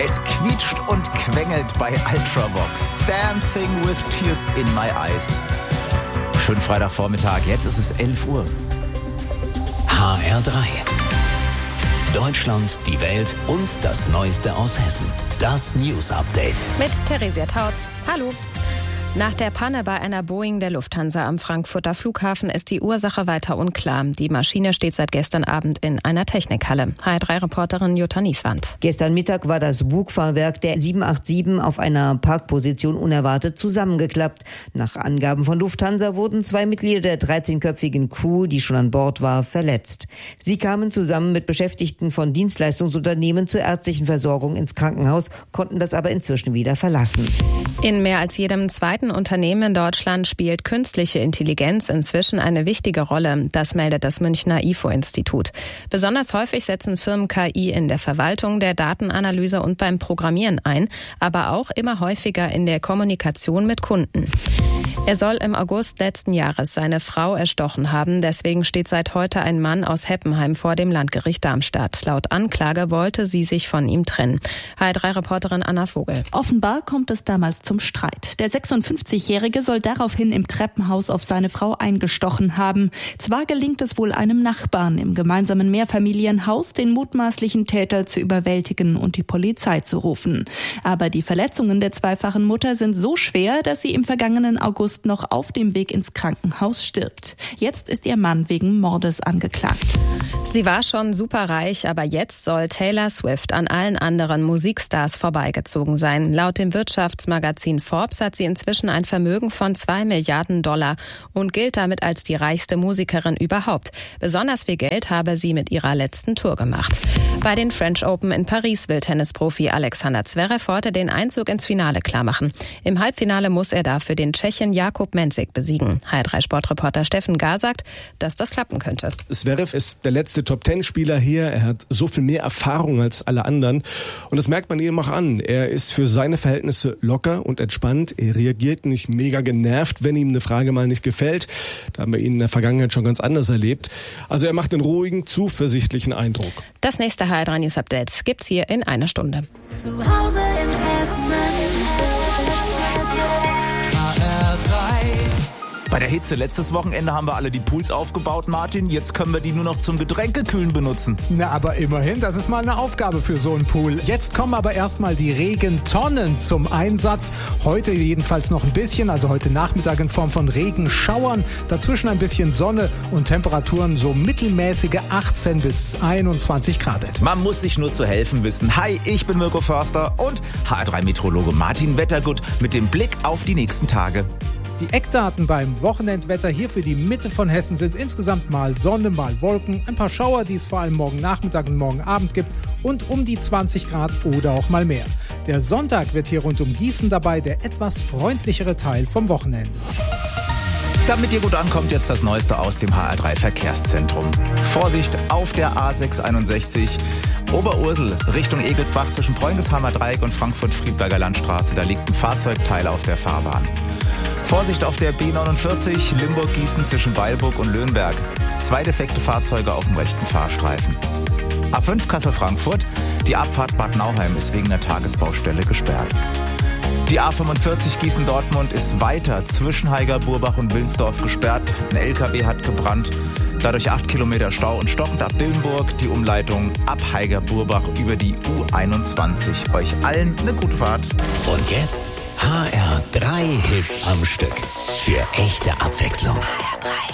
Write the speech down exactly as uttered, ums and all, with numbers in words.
Es quietscht und quengelt bei Ultravox. Dancing with Tears in My Eyes. Schönen Freitagvormittag, jetzt ist es elf Uhr. H R drei. Deutschland, die Welt und das Neueste aus Hessen. Das News Update. Mit Theresia Tautz. Hallo. Nach der Panne bei einer Boeing der Lufthansa am Frankfurter Flughafen ist die Ursache weiter unklar. Die Maschine steht seit gestern Abend in einer Technikhalle. H R drei Reporterin Jutta Nieswand. Gestern Mittag war das Bugfahrwerk der sieben acht sieben auf einer Parkposition unerwartet zusammengeklappt. Nach Angaben von Lufthansa wurden zwei Mitglieder der dreizehnköpfigen Crew, die schon an Bord war, verletzt. Sie kamen zusammen mit Beschäftigten von Dienstleistungsunternehmen zur ärztlichen Versorgung ins Krankenhaus, konnten das aber inzwischen wieder verlassen. In mehr als jedem zweiten Unternehmen in Deutschland spielt künstliche Intelligenz inzwischen eine wichtige Rolle. Das meldet das Münchner I F O-Institut. Besonders häufig setzen Firmen K I in der Verwaltung, der Datenanalyse und beim Programmieren ein, aber auch immer häufiger in der Kommunikation mit Kunden. Er soll im August letzten Jahres seine Frau erstochen haben. Deswegen steht seit heute ein Mann aus Heppenheim vor dem Landgericht Darmstadt. Laut Anklage wollte sie sich von ihm trennen. H R drei Reporterin Anna Vogel. Offenbar kommt es damals zum Streit. Der sechsundfünfzigjährige soll daraufhin im Treppenhaus auf seine Frau eingestochen haben. Zwar gelingt es wohl einem Nachbarn im gemeinsamen Mehrfamilienhaus, den mutmaßlichen Täter zu überwältigen und die Polizei zu rufen. Aber die Verletzungen der zweifachen Mutter sind so schwer, dass sie im vergangenen August noch auf dem Weg ins Krankenhaus stirbt. Jetzt ist ihr Mann wegen Mordes angeklagt. Sie war schon superreich, aber jetzt soll Taylor Swift an allen anderen Musikstars vorbeigezogen sein. Laut dem Wirtschaftsmagazin Forbes hat sie inzwischen ein Vermögen von zwei Milliarden Dollar und gilt damit als die reichste Musikerin überhaupt. Besonders viel Geld habe sie mit ihrer letzten Tour gemacht. Bei den French Open in Paris will Tennisprofi Alexander Zverev heute den Einzug ins Finale klarmachen. Im Halbfinale muss er dafür den Tschechen Jakub Mensik besiegen. H R drei Sportreporter Steffen Gar sagt, dass das klappen könnte. Zverev ist der letzte Top-Ten-Spieler hier. Er hat so viel mehr Erfahrung als alle anderen. Und das merkt man ihm auch an. Er ist für seine Verhältnisse locker und entspannt. Er reagiert nicht mega genervt, wenn ihm eine Frage mal nicht gefällt. Da haben wir ihn in der Vergangenheit schon ganz anders erlebt. Also er macht einen ruhigen, zuversichtlichen Eindruck. Das nächste H R drei News Update gibt's hier in einer Stunde. Zu Hause in Hessen. H R drei. Bei der Hitze letztes Wochenende haben wir alle die Pools aufgebaut, Martin. Jetzt können wir die nur noch zum Getränkekühlen benutzen. Na, aber immerhin, das ist mal eine Aufgabe für so einen Pool. Jetzt kommen aber erstmal die Regentonnen zum Einsatz. Heute jedenfalls noch ein bisschen, also heute Nachmittag in Form von Regenschauern. Dazwischen ein bisschen Sonne und Temperaturen so mittelmäßige achtzehn bis einundzwanzig Grad. Man muss sich nur zu helfen wissen. Hi, ich bin Mirko Förster und H R drei Meteorologe Martin Wettergut mit dem Blick auf die nächsten Tage. Die Eckdaten beim Wochenendwetter hier für die Mitte von Hessen sind insgesamt mal Sonne, mal Wolken, ein paar Schauer, die es vor allem morgen Nachmittag und morgen Abend gibt und um die zwanzig Grad oder auch mal mehr. Der Sonntag wird hier rund um Gießen dabei der etwas freundlichere Teil vom Wochenende. Damit ihr gut ankommt, jetzt das Neueste aus dem H R drei Verkehrszentrum. Vorsicht auf der A sechshunderteinundsechzig Oberursel Richtung Egelsbach zwischen Preungeshammer Dreieck und Frankfurt-Friedberger Landstraße. Da liegt ein Fahrzeugteil auf der Fahrbahn. Vorsicht auf der B neunundvierzig Limburg-Gießen zwischen Weilburg und Löhnberg. Zwei defekte Fahrzeuge auf dem rechten Fahrstreifen. A fünf Kassel-Frankfurt. Die Abfahrt Bad Nauheim ist wegen der Tagesbaustelle gesperrt. Die A fünfundvierzig Gießen-Dortmund ist weiter zwischen Heiger-Burbach und Wilnsdorf gesperrt. Ein L K W hat gebrannt. Dadurch acht Kilometer Stau und stockend ab Dillenburg. Die Umleitung ab Heiger-Burbach über die U einundzwanzig. Euch allen eine gute Fahrt. Und jetzt H R drei Hits am Stück. Für echte Abwechslung. H R drei.